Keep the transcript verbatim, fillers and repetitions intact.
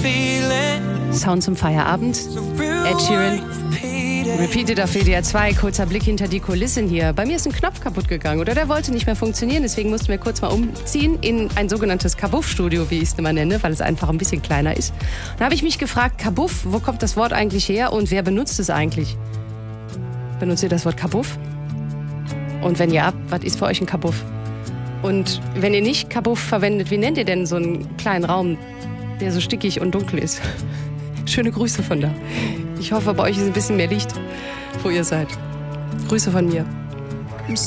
Sound zum Feierabend. Ed Sheeran. Repeated auf W D R zwei. Kurzer Blick hinter die Kulissen hier. Bei mir ist ein Knopf kaputt gegangen oder der wollte nicht mehr funktionieren. Deswegen mussten wir kurz mal umziehen in ein sogenanntes Kabuff-Studio, wie ich es immer nenne, weil es einfach ein bisschen kleiner ist. Da habe ich mich gefragt, Kabuff, wo kommt das Wort eigentlich her und wer benutzt es eigentlich? Benutzt ihr das Wort Kabuff? Und wenn ja, was ist für euch ein Kabuff? Und wenn ihr nicht Kabuff verwendet, wie nennt ihr denn so einen kleinen Raum, der so stickig und dunkel ist? Schöne Grüße von da. Ich hoffe, bei euch ist ein bisschen mehr Licht, wo ihr seid. Grüße von mir.